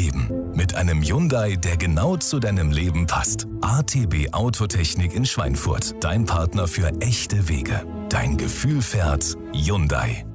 Leben. Mit einem Hyundai, der genau zu deinem Leben passt. ATB Autotechnik in Schweinfurt. Dein Partner für echte Wege. Dein Gefühl fährt Hyundai.